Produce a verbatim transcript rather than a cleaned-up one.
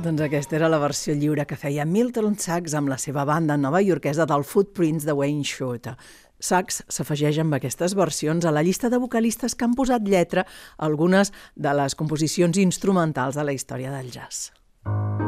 Doncs aquesta era la versió lliure que feia Milton Sacks amb la seva banda novaiorquesa del Footprints de Wayne Shorter. Sacks s'afegeix amb aquestes versions a la llista de vocalistes que han posat lletra a algunes de les composicions instrumentals de la història del jazz.